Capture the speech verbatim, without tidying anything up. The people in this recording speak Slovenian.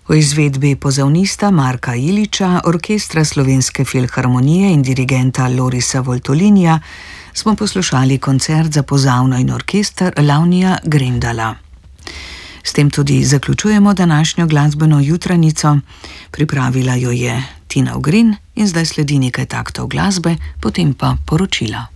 V izvedbi pozavnista Marka Ilića, orkestra Slovenske filharmonije in dirigenta Lorisa Voltolinija smo poslušali koncert za pozavno in orkester Lavnija Grendala. S tem tudi zaključujemo današnjo glasbeno jutranico. Pripravila jo je Tina Ogrin in zdaj sledi nekaj taktov glasbe, potem pa poročila.